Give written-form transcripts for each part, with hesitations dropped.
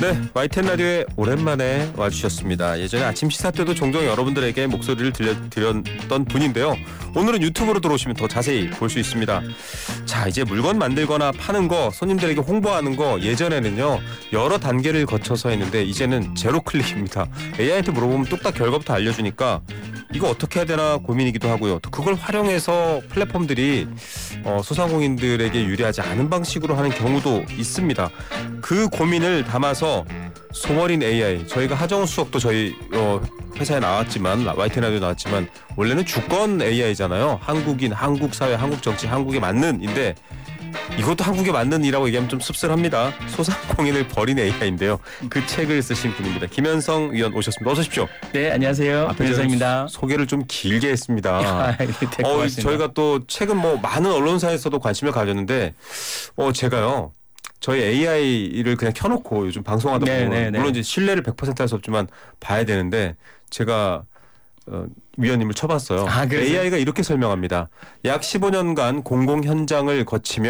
네, YTN 라디오에 오랜만에 와주셨습니다. 예전에 아침 시사 때도 종종 여러분들에게 목소리를 들려드렸던 분인데요. 오늘은 유튜브로 들어오시면 더 자세히 볼 수 있습니다. 자, 이제 물건 만들거나 파는 거, 손님들에게 홍보하는 거 예전에는요 여러 단계를 거쳐서 했는데 이제는 제로 클릭입니다. AI한테 물어보면 뚝딱 결과부터 알려주니까 이거 어떻게 해야 되나 고민이기도 하고요. 또 그걸 활용해서 플랫폼들이 소상공인들에게 유리하지 않은 방식으로 하는 경우도 있습니다. 그 고민을 담아서 소머린 AI, 저희가 하정우 수석도 저희 회사에 나왔지만, YTN 라디오에 나왔지만 원래는 주권 AI잖아요. 한국인, 한국 사회, 한국 정치, 한국에 맞는인데 이것도 한국에 맞는이라고 얘기하면 좀 씁쓸합니다. 소상공인을 버린 AI인데요. 그 책을 쓰신 분입니다. 김현성 위원 오셨습니다. 어서 오십시오. 네, 안녕하세요. 김현성입니다. 소개를 좀 길게 했습니다. 저희가 또 최근 많은 언론사에서도 관심을 가졌는데 제가요. 저희 AI를 그냥 켜놓고 요즘 방송하다 보면 물론 이제 신뢰를 100% 할 수 없지만 봐야 되는데 제가 위원님을 쳐봤어요. AI가 이렇게 설명합니다. 약 15년간 공공과 현장을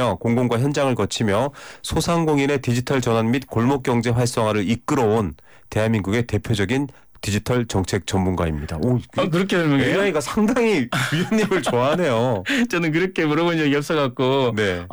거치며 소상공인의 디지털 전환 및 골목경제 활성화를 이끌어온 대한민국의 대표적인 디지털 정책 전문가입니다. 그렇게 설명해요? AI가 상당히 위원님을 좋아하네요. 저는 그렇게 물어본 적이 없어갖고. 네.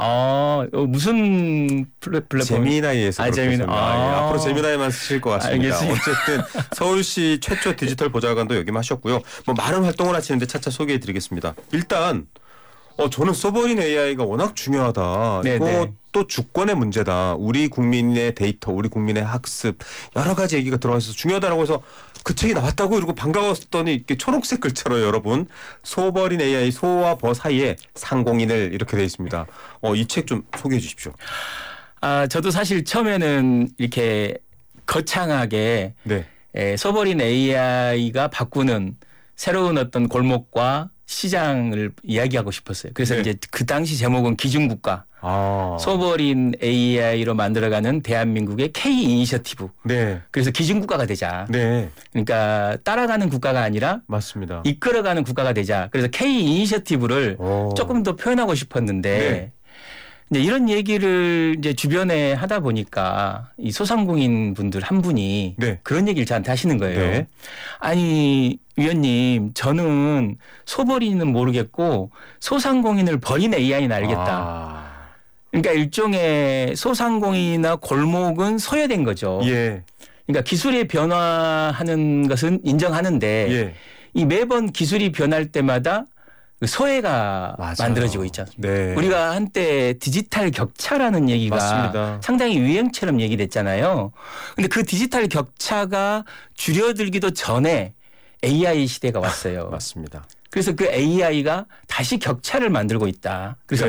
무슨 플랫폼? 제미나이에서 그렇게 설명합니다. 앞으로 제미나이만 쓰실 것 같습니다. 알겠습니다. 어쨌든 서울시 최초 디지털 보좌관도 역임하셨고요. 많은 활동을 하시는데 차차 소개해드리겠습니다. 일단 저는 서버린 AI가 워낙 중요하다. 이것도 주권의 문제다. 우리 국민의 데이터, 우리 국민의 학습 여러 가지 얘기가 들어가 있어서 중요하다라고 해서 그 책이 나왔다고 이러고 반가웠더니 이렇게 초록색 글자로 여러분 소버린 AI 소와 버 사이에 상공인을 이렇게 돼 있습니다. 이 책 좀 소개해 주십시오. 저도 사실 처음에는 이렇게 거창하게 소버린 AI가 바꾸는 새로운 어떤 골목과 시장을 이야기하고 싶었어요. 그래서 이제 그 당시 제목은 기준국가. 소버린 AI로 만들어가는 대한민국의 K 이니셔티브. 그래서 기준국가가 되자. 그러니까 따라가는 국가가 아니라 맞습니다. 이끌어가는 국가가 되자. 그래서 K 이니셔티브를 조금 더 표현하고 싶었는데 이제 이런 얘기를 이제 주변에 하다 보니까 이 소상공인 분들 한 분이 그런 얘기를 저한테 하시는 거예요. 아니 위원님, 저는 소버린은 모르겠고 소상공인을 버린 AI는 알겠다. 그러니까 일종의 소상공인이나 골목은 소외된 거죠. 그러니까 기술이 변화하는 것은 인정하는데 이 매번 기술이 변할 때마다 소외가 만들어지고 있지 않습니까? 우리가 한때 디지털 격차라는 얘기가 맞습니다. 상당히 유행처럼 얘기됐잖아요. 그런데 그 디지털 격차가 줄여들기도 전에 AI 시대가 왔어요. 맞습니다. 그래서 그 AI가 다시 격차를 만들고 있다. 그래서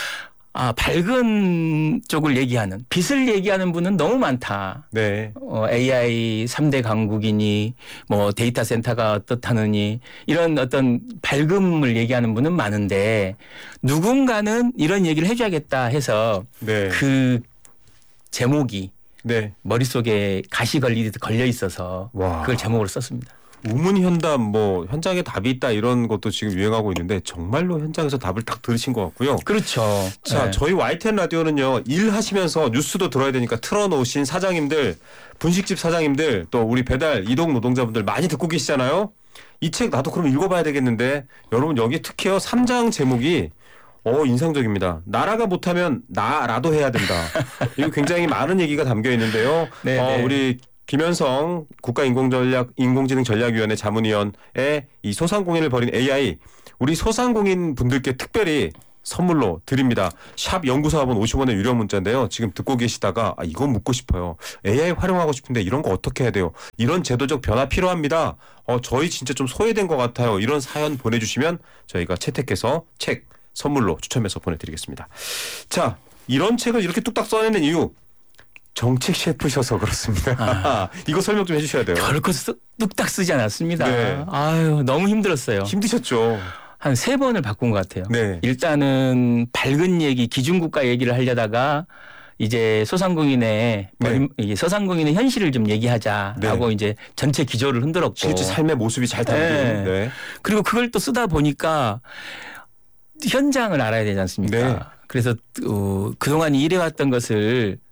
밝은 쪽을 얘기하는, 빛을 얘기하는 분은 너무 많다. AI 3대 강국이니 데이터 센터가 어떻다느니 이런 어떤 밝음을 얘기하는 분은 많은데 누군가는 이런 얘기를 해줘야겠다 해서 그 제목이 머릿속에 가시 걸리듯 걸려 있어서 그걸 제목으로 썼습니다. 우문현답 현장에 답이 있다 이런 것도 지금 유행하고 있는데 정말로 현장에서 답을 딱 들으신 것 같고요. 그렇죠. 자, 저희 YTN 라디오는요 일하시면서 뉴스도 들어야 되니까 틀어놓으신 사장님들, 분식집 사장님들, 또 우리 배달 이동 노동자분들 많이 듣고 계시잖아요. 이 책 나도 그럼 읽어봐야 되겠는데 여러분 여기 특히요 3장 제목이 인상적입니다. 나라가 못하면 나라도 해야 된다. 이거 굉장히 많은 얘기가 담겨 있는데요. 우리 김현성 국가인공지능전략위원회 자문위원의 이 소상공인을 버린 AI 우리 소상공인 분들께 특별히 선물로 드립니다. 샵 연구소합은 50원의 유료 문자인데요. 지금 듣고 계시다가 이거 묻고 싶어요. AI 활용하고 싶은데 이런 거 어떻게 해야 돼요? 이런 제도적 변화 필요합니다. 저희 진짜 좀 소외된 것 같아요. 이런 사연 보내주시면 저희가 채택해서 책 선물로 추첨해서 보내드리겠습니다. 자, 이런 책을 이렇게 뚝딱 써내는 이유 정책 셰프셔서 그렇습니다. 이거 설명 좀 해주셔야 돼요. 결코 뚝딱 쓰지 않았습니다. 아유, 너무 힘들었어요. 힘드셨죠. 한 3번을 바꾼 것 같아요. 일단은 밝은 얘기, 기준국가 얘기를 하려다가 이제 소상공인의 현실을 좀 얘기하자라고 이제 전체 기조를 흔들었고 실제 삶의 모습이 잘 담긴. 그리고 그걸 또 쓰다 보니까 현장을 알아야 되지 않습니까? 그래서 그동안 일해왔던 것을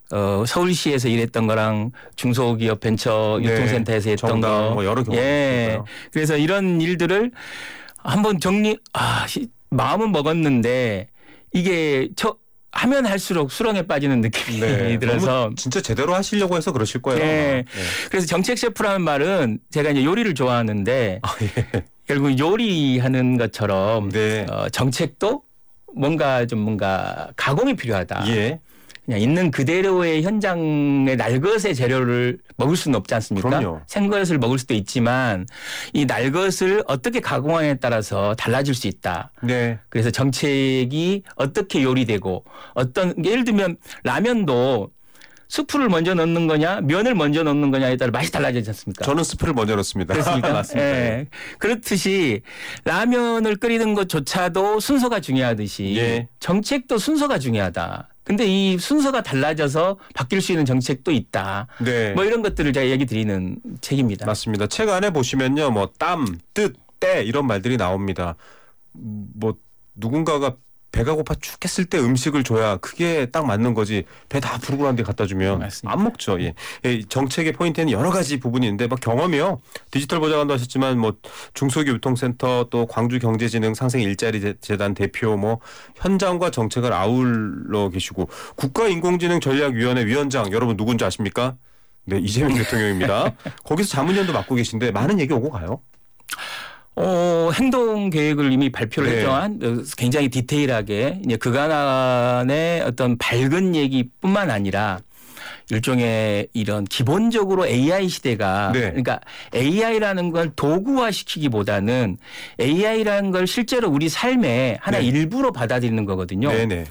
서울시에서 일했던 거랑 중소기업 벤처 유통센터에서 했던 거. 뭐 여러 경우. 예. 그래서 이런 일들을 한번 마음은 먹었는데 이게 하면 할수록 수렁에 빠지는 느낌이 들어서 진짜 제대로 하시려고 해서 그러실 거예요. 네. 그래서 정책 셰프라는 말은 제가 이제 요리를 좋아하는데 결국 요리하는 것처럼 정책도 뭔가 가공이 필요하다. 예. 그냥 있는 그대로의 현장의 날것의 재료를 먹을 수는 없지 않습니까? 그럼요. 생것을 먹을 수도 있지만 이 날것을 어떻게 가공하느냐에 따라서 달라질 수 있다. 네. 그래서 정책이 어떻게 요리되고 예를 들면 라면도 스프를 먼저 넣는 거냐 면을 먼저 넣는 거냐에 따라 맛이 달라지지 않습니까? 저는 스프를 먼저 넣습니다. 그렇습니까? 맞습니다. 예. 그렇듯이 라면을 끓이는 것조차도 순서가 중요하듯이 정책도 순서가 중요하다. 근데 이 순서가 달라져서 바뀔 수 있는 정책도 있다. 네. 뭐 이런 것들을 제가 얘기 드리는 책입니다. 맞습니다. 책 안에 보시면요. 뭐 땀, 뜻, 때 이런 말들이 나옵니다. 뭐 누군가가 배가 고파 죽겠을 때 음식을 줘야 그게 딱 맞는 거지. 배 다 부르고 난 뒤에 갖다 주면 맞습니다. 안 먹죠. 예. 정책의 포인트는 여러 가지 부분이 있는데 막 경험이요. 디지털 보좌관도 하셨지만 뭐 중소기업 유통센터 또 광주경제진흥 상생일자리재단 대표 뭐 현장과 정책을 아울러 계시고 국가인공지능전략위원회 위원장 여러분 누군지 아십니까? 네, 이재명 대통령입니다. 거기서 자문위원도 맡고 계신데 많은 얘기 오고 가요. 행동 계획을 이미 발표를 했지만 굉장히 디테일하게 이제 그간의 어떤 밝은 얘기뿐만 아니라 일종의 이런 기본적으로 AI 시대가 그러니까 AI라는 걸 도구화 시키기보다는 AI라는 걸 실제로 우리 삶의 하나 일부로 받아들이는 거거든요. 근데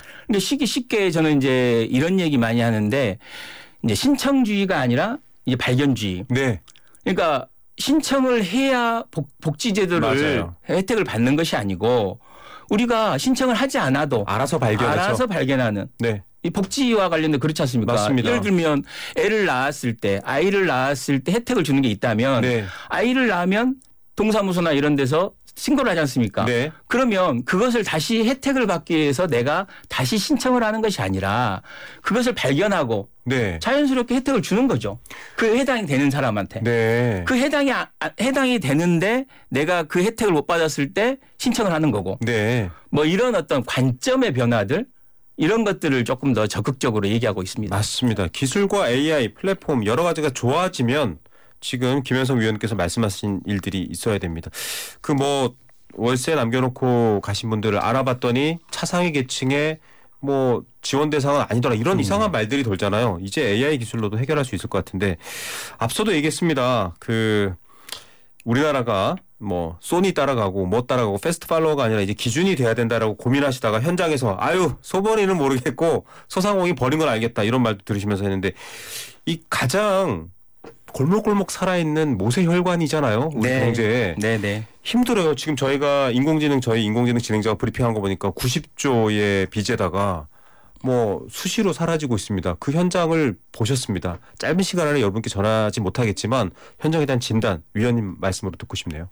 쉽게 저는 이제 이런 얘기 많이 하는데 이제 신청주의가 아니라 이제 발견주의. 그러니까 신청을 해야 복지제도를 혜택을 받는 것이 아니고 우리가 신청을 하지 않아도 알아서 발견하는 이 복지와 관련된 그렇지 않습니까? 맞습니다. 예를 들면 아이를 낳았을 때 혜택을 주는 게 있다면 아이를 낳으면 동사무소나 이런 데서 신고를 하지 않습니까? 그러면 그것을 다시 혜택을 받기 위해서 내가 다시 신청을 하는 것이 아니라 그것을 발견하고 자연스럽게 혜택을 주는 거죠. 그 해당이 되는 사람한테. 그 해당이 되는데 내가 그 혜택을 못 받았을 때 신청을 하는 거고. 뭐 이런 어떤 관점의 변화들 이런 것들을 조금 더 적극적으로 얘기하고 있습니다. 맞습니다. 기술과 AI 플랫폼 여러 가지가 좋아지면 지금 김현성 위원께서 말씀하신 일들이 있어야 됩니다. 그 뭐 월세 남겨놓고 가신 분들을 알아봤더니 차상위 계층에 뭐 지원 대상은 아니더라 이런 이상한 말들이 돌잖아요. 이제 AI 기술로도 해결할 수 있을 것 같은데 앞서도 얘기했습니다. 그 우리나라가 뭐 소니 따라가고 뭐 따라가고 패스트 팔로워가 아니라 이제 기준이 돼야 된다라고 고민하시다가 현장에서 소번이는 모르겠고 소상공인 버린 건 알겠다 이런 말도 들으시면서 했는데 이 가장 골목골목 살아있는 모세혈관이잖아요. 우리 경제에. 힘들어요. 지금 저희 인공지능 진행자가 브리핑한 거 보니까 90조의 빚에다가 뭐 수시로 사라지고 있습니다. 그 현장을 보셨습니다. 짧은 시간 안에 여러분께 전하지 못하겠지만 현장에 대한 진단 위원님 말씀으로 듣고 싶네요.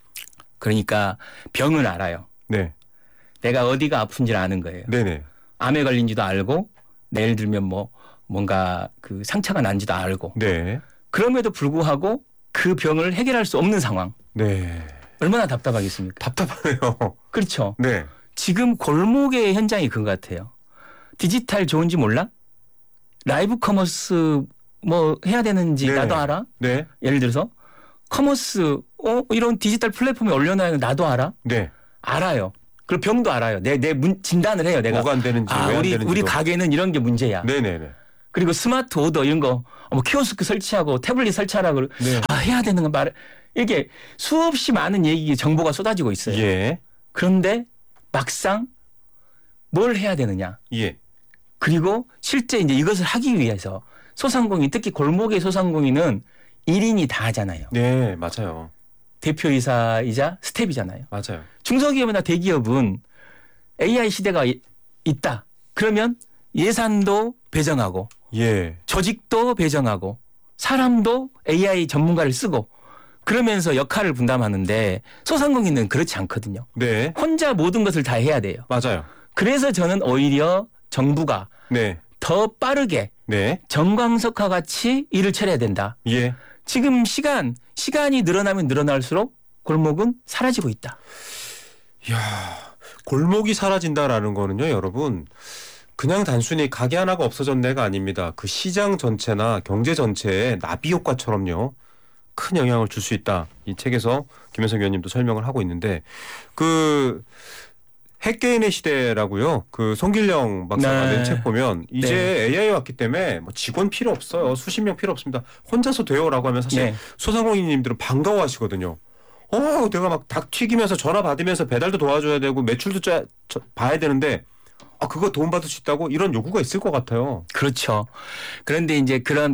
그러니까 병은 알아요. 내가 어디가 아픈지를 아는 거예요. 암에 걸린지도 알고 예를 들면 뭔가 그 상처가 난지도 알고 그럼에도 불구하고 그 병을 해결할 수 없는 상황. 얼마나 답답하겠습니까? 답답하네요. 그렇죠. 지금 골목의 현장이 그거 같아요. 디지털 좋은지 몰라? 라이브 커머스 뭐 해야 되는지 나도 알아? 예를 들어서 커머스 이런 디지털 플랫폼에 올려놔야 나도 알아? 알아요. 그리고 병도 알아요. 내 진단을 해요. 내가 뭐가 안 되는지 왜 안 되는지. 우리 가게는 이런 게 문제야. 그리고 스마트 오더 이런 거 키오스크 설치하고 태블릿 설치하라고 해야 되는 거 말 이게 수없이 많은 정보가 쏟아지고 있어요. 그런데 막상 뭘 해야 되느냐. 그리고 실제 이제 이것을 하기 위해서 소상공인 특히 골목의 소상공인은 1인이 다 하잖아요. 맞아요. 대표이사이자 스텝이잖아요. 맞아요. 중소기업이나 대기업은 AI 시대가 있다. 그러면 예산도 배정하고 조직도 배정하고 사람도 AI 전문가를 쓰고 그러면서 역할을 분담하는데 소상공인은 그렇지 않거든요. 혼자 모든 것을 다 해야 돼요. 맞아요. 그래서 저는 오히려 정부가 더 빠르게 네. 정광석과 같이 일을 처리해야 된다. 예. 지금 시간이 늘어나면 늘어날수록 골목은 사라지고 있다. 이야, 골목이 사라진다라는 거는요, 여러분. 그냥 단순히 가게 하나가 없어졌네가 아닙니다. 그 시장 전체나 경제 전체에 나비 효과처럼요. 큰 영향을 줄 수 있다. 이 책에서 김현석 의원님도 설명을 하고 있는데 그 핵개인의 시대라고요. 그 송길령 박사가 네. 낸 책 보면 이제 네. AI 왔기 때문에 뭐 직원 필요 없어요. 수십 명 필요 없습니다. 혼자서 돼요라고 하면 사실 네. 소상공인님들은 반가워하시거든요. 내가 막 닭 튀기면서 전화 받으면서 배달도 도와줘야 되고 매출도 봐야 되는데 그거 도움받을 수 있다고 이런 요구가 있을 것 같아요. 그렇죠. 그런데 이제 그런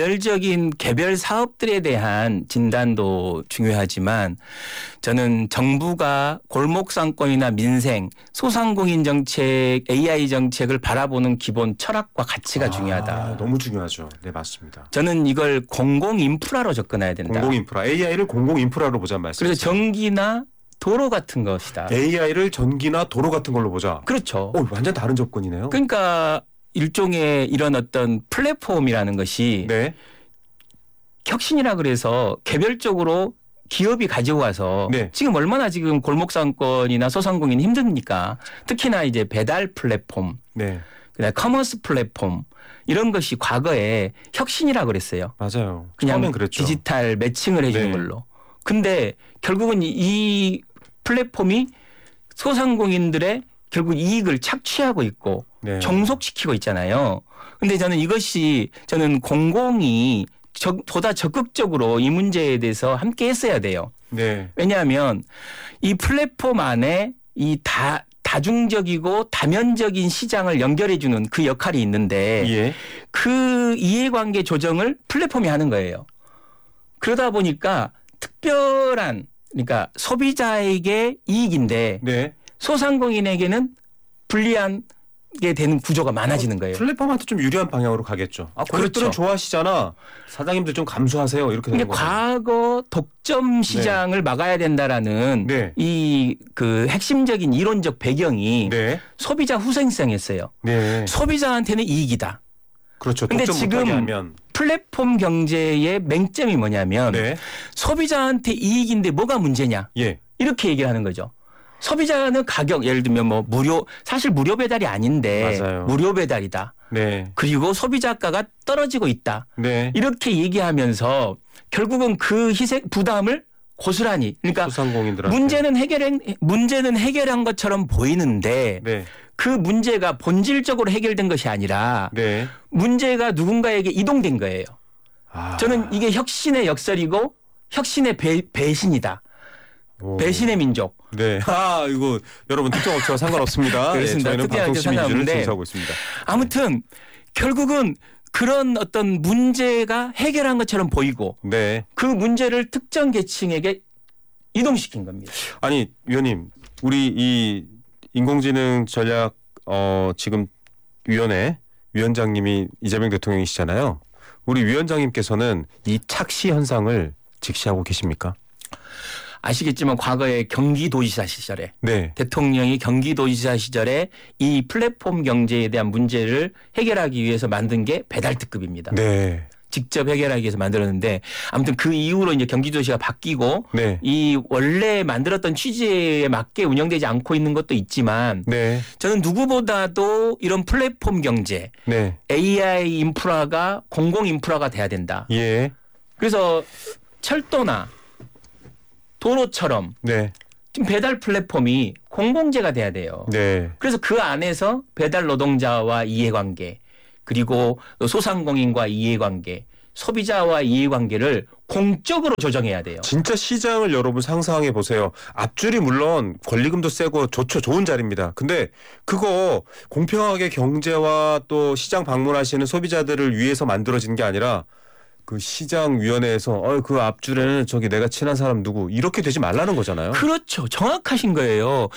개별 사업들에 대한 진단도 중요하지만 저는 정부가 골목 상권이나 민생, 소상공인 정책, AI 정책을 바라보는 기본 철학과 가치가 중요하다. 너무 중요하죠. 네, 맞습니다. 저는 이걸 공공 인프라로 접근해야 된다. 공공 인프라. AI를 공공 인프라로 보자는 말씀이죠. 그래서 전기나 도로 같은 것이다. AI를 전기나 도로 같은 걸로 보자. 그렇죠. 완전 다른 접근이네요. 그러니까 일종의 이런 어떤 플랫폼이라는 것이 네. 혁신이라 그래서 개별적으로 기업이 가지고 와서 네. 지금 얼마나 지금 골목 상권이나 소상공인이 힘듭니까? 특히나 이제 배달 플랫폼, 네. 그다음에 커머스 플랫폼 이런 것이 과거에 혁신이라 그랬어요. 맞아요. 그냥 처음엔 그랬죠. 디지털 매칭을 해주는 네. 걸로. 근데 결국은 이 플랫폼이 소상공인들의 결국 이익을 착취하고 있고 네. 종속시키고 있잖아요. 근데 저는 공공이 보다 적극적으로 이 문제에 대해서 함께 했어야 돼요. 네. 왜냐하면 이 플랫폼 안에 이 다중적이고 다면적인 시장을 연결해주는 그 역할이 있는데 예. 그 이해관계 조정을 플랫폼이 하는 거예요. 그러다 보니까 특별한 그러니까 소비자에게 이익인데 네. 소상공인에게는 불리하게 되는 구조가 많아지는 거예요. 플랫폼한테 좀 유리한 방향으로 가겠죠. 고객들은 그렇죠. 좋아하시잖아. 사장님들 좀 감수하세요. 이렇게 되는 그러니까 거죠. 과거 독점 시장을 막아야 된다라는 네. 이 그 핵심적인 이론적 배경이 네. 소비자 후생성이었어요. 네. 소비자한테는 이익이다. 그렇죠. 근데 독점 지금 못하게 하면. 플랫폼 경제의 맹점이 뭐냐면 네. 소비자한테 이익인데 뭐가 문제냐. 예. 이렇게 얘기를 하는 거죠. 소비자는 가격 예를 들면 뭐 사실 무료 배달이 아닌데 맞아요. 무료 배달이다. 네. 그리고 소비자가가 떨어지고 있다. 네. 이렇게 얘기하면서 결국은 그 희생 부담을 고스란히 그러니까 소상공인들한테. 문제는 해결한 것처럼 보이는데 네. 그 문제가 본질적으로 해결된 것이 아니라 네. 문제가 누군가에게 이동된 거예요. 아. 저는 이게 혁신의 역설이고 혁신의 배신이다. 오. 배신의 민족. 네. 이거 여러분 특정 업체와 상관없습니다. 그렇습니다. 저희는 특정 업체와 방송심의 기준을 상관없는데 준수하고 있습니다. 아무튼 결국은 그런 어떤 문제가 해결한 것처럼 보이고 네. 그 문제를 특정 계층에게 이동시킨 겁니다. 아니 위원님, 우리 이 인공지능 전략 지금 위원회 위원장님이 이재명 대통령이시잖아요. 우리 위원장님께서는 이 착시 현상을 직시하고 계십니까? 아시겠지만 과거에 경기도지사 시절에 네. 대통령이 경기도지사 시절에 이 플랫폼 경제에 대한 문제를 해결하기 위해서 만든 게 배달특급입니다. 네. 직접 해결하기 위해서 만들었는데 아무튼 그 이후로 이제 경기도지사가 바뀌고 네. 이 원래 만들었던 취지에 맞게 운영되지 않고 있는 것도 있지만 네. 저는 누구보다도 이런 플랫폼 경제, 네. AI 인프라가 공공 인프라가 돼야 된다. 예. 그래서 철도나 도로처럼 네. 지금 배달 플랫폼이 공공재가 돼야 돼요. 네. 그래서 그 안에서 배달 노동자와 이해관계 그리고 소상공인과 이해관계 소비자와 이해관계를 공적으로 조정해야 돼요. 진짜 시장을 여러분 상상해 보세요. 앞줄이 물론 권리금도 세고 좋은 자리입니다. 근데 그거 공평하게 경제와 또 시장 방문하시는 소비자들을 위해서 만들어진 게 아니라 그 시장위원회에서 그 앞줄에는 저기 내가 친한 사람 누구 이렇게 되지 말라는 거잖아요. 그렇죠. 정확하신 거예요.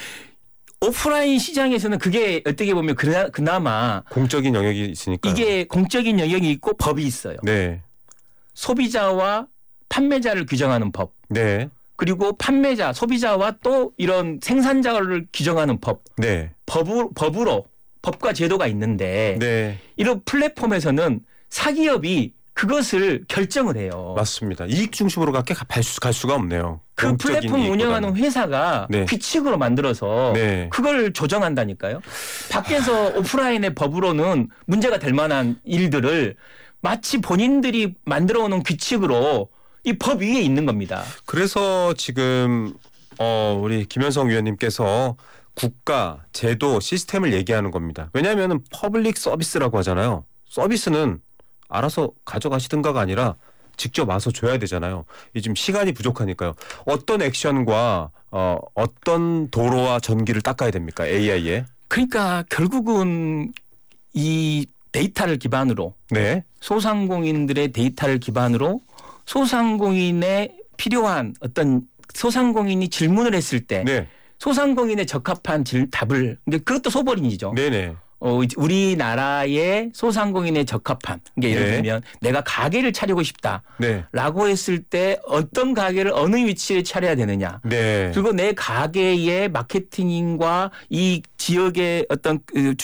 오프라인 시장에서는 그게 어떻게 보면 그나마 공적인 영역이 있으니까 이게 공적인 영역이 있고 법이 있어요. 네. 소비자와 판매자를 규정하는 법. 네. 그리고 판매자, 소비자와 또 이런 생산자를 규정하는 법. 네. 법으로 법과 제도가 있는데 네. 이런 플랫폼에서는 사기업이 그것을 결정을 해요. 맞습니다. 이익 중심으로 갈 수가 없네요. 그 플랫폼 운영하는 회사가 네. 규칙으로 만들어서 네. 그걸 조정한다니까요. 밖에서 오프라인의 법으로는 문제가 될 만한 일들을 마치 본인들이 만들어 오는 규칙으로 이 법 위에 있는 겁니다. 그래서 지금 우리 김현성 위원님께서 국가, 제도, 시스템을 얘기하는 겁니다. 왜냐하면 퍼블릭 서비스라고 하잖아요. 서비스는 알아서 가져가시든가가 아니라 직접 와서 줘야 되잖아요. 지금 시간이 부족하니까요. 어떤 액션과 어떤 도로와 전기를 닦아야 됩니까? AI에. 그러니까 결국은 이 데이터를 기반으로 네. 소상공인들의 데이터를 기반으로 소상공인에 필요한 어떤 소상공인이 질문을 했을 때 네. 소상공인에 적합한 답을 근데 그것도 소버린이죠. 네네. 우리나라의 소상공인에 적합한 그러니까 예를 들면 내가 가게를 차리고 싶다라고 했을 때 어떤 가게를 어느 위치에 차려야 되느냐. 네. 그리고 내 가게의 마케팅과 이 지역의 어떤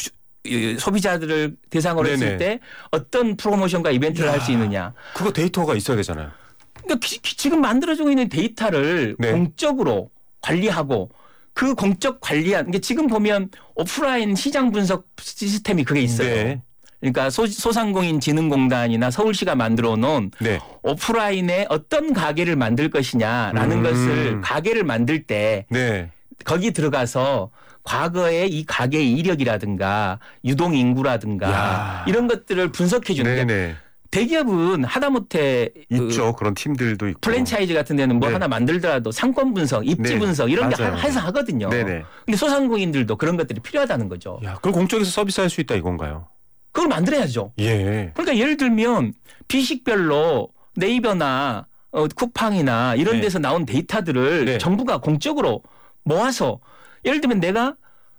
소비자들을 대상으로 했을 때 어떤 프로모션과 이벤트를 할 수 있느냐. 그거 데이터가 있어야 되잖아요. 그러니까 지금 만들어지고 있는 데이터를 공적으로 관리하고 그 공적 관리한 게 지금 보면 오프라인 시장 분석 시스템이 그게 있어요. 네. 그러니까 소상공인 진흥공단이나 서울시가 만들어 놓은 오프라인에 어떤 가게를 만들 것이냐라는 것을 가게를 만들 때 거기 들어가서 과거에 이 가게의 이력이라든가 유동 인구라든가 이런 것들을 분석해 주는 게 대기업은 하다못해 있죠. 그런 팀들도 있고. 프랜차이즈 같은 데는 뭐 하나 만들더라도 상권 분석, 입지 분석 이런 게 해서 하거든요. 근데 소상공인들도 그런 것들이 필요하다는 거죠. 야, 그걸 공적에서 서비스할 수 있다 이건가요? 그걸 만들어야죠. 예. 그러니까 예를 들면 비식별로 네이버나 쿠팡이나 이런 데서 나온 데이터들을 정부가 공적으로 모아서 예를 들면 내가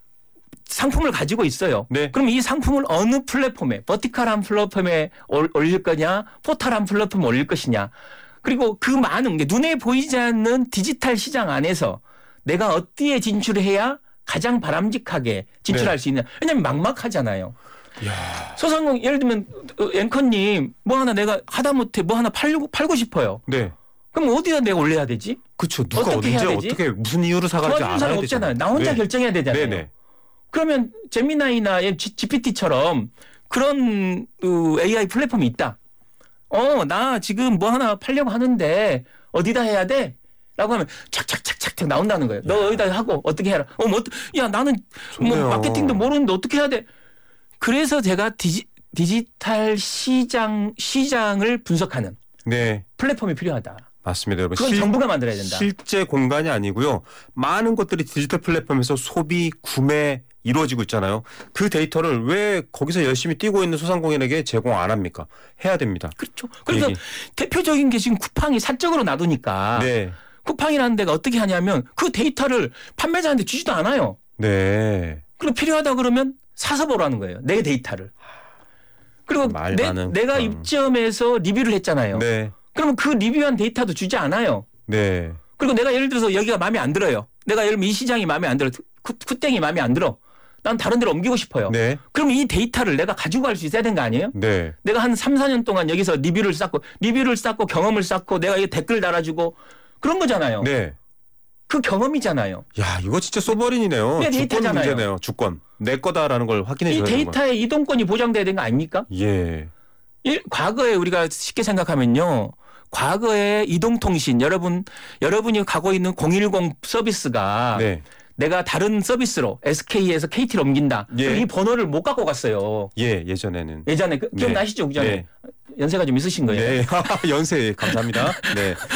상품을 가지고 있어요. 그럼 이 상품을 어느 플랫폼에 버티컬한 플랫폼에 올릴 거냐 포탈한 플랫폼에 올릴 것이냐. 그리고 그 많은 게 눈에 보이지 않는 디지털 시장 안에서 내가 어디에 진출해야 가장 바람직하게 진출할 수 있냐. 왜냐하면 막막하잖아요. 소상공인 예를 들면 앵커님 뭐 하나 내가 하다못해 뭐 하나 팔고 싶어요. 그럼 어디다 내가 올려야 되지? 그렇죠. 누가 언제 어떻게 무슨 이유로 사갈지 알아야 사람 없잖아요. 나 혼자 결정해야 되잖아요. 그러면 제미나이나 GPT처럼 그런 AI 플랫폼이 있다. 나 지금 뭐 하나 팔려고 하는데 어디다 해야 돼? 라고 하면 착착착착 나온다는 거예요. 너 여기다 하고 어떻게 해라. 야 나는 뭐 마케팅도 모르는데 어떻게 해야 돼? 그래서 제가 디지털 시장을 분석하는 플랫폼이 필요하다. 맞습니다, 여러분. 그건 정부가 만들어야 된다. 실제 공간이 아니고요. 많은 것들이 디지털 플랫폼에서 소비, 구매 이루어지고 있잖아요. 그 데이터를 왜 거기서 열심히 뛰고 있는 소상공인에게 제공 안 합니까? 해야 됩니다. 그렇죠. 그래서 대표적인 게 지금 쿠팡이 사적으로 놔두니까 쿠팡이라는 데가 어떻게 하냐면 그 데이터를 판매자한테 주지도 않아요. 그리고 필요하다 그러면 사서 보라는 거예요. 내 데이터를. 그리고 내가 입점해서 리뷰를 했잖아요. 그러면 그 리뷰한 데이터도 주지 않아요. 그리고 내가 예를 들어서 여기가 마음에 안 들어요. 내가 예를 들면 이 시장이 마음에 안 들어. 쿠땡이 마음에 안 들어. 난 다른 데로 옮기고 싶어요. 그럼 이 데이터를 내가 가지고 갈 수 있어야 되는 거 아니에요? 내가 한 3, 4년 동안 여기서 리뷰를 쌓고 경험을 쌓고 내가 이게 댓글 달아주고 그런 거잖아요. 그 경험이잖아요. 야, 이거 진짜 소버린이네요. 주권 문제네요. 주권. 내 거다라는 걸 확인해 줘야 되는 거예요. 이 데이터의 이동권이 보장돼야 되는 거 아닙니까? 과거에 우리가 쉽게 생각하면요. 과거에 이동통신 여러분이 가고 있는 010 서비스가 내가 다른 서비스로 SK에서 KT로 옮긴다. 이 번호를 못 갖고 갔어요. 예전에는. 예전에 기억나시죠? 연세가 좀 있으신 거예요. 연세 감사합니다.